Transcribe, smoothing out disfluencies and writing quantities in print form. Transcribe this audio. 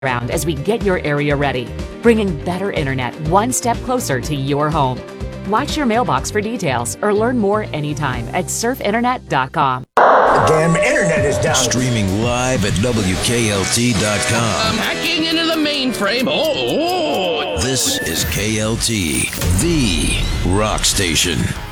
around as we get your area ready, bringing better internet one step closer to your home. Watch your mailbox for details or learn more anytime at surfinternet.com. Damn internet is down. Streaming live at WKLT.com. I'm hacking into the mainframe. Oh. This is KLT, the rock station.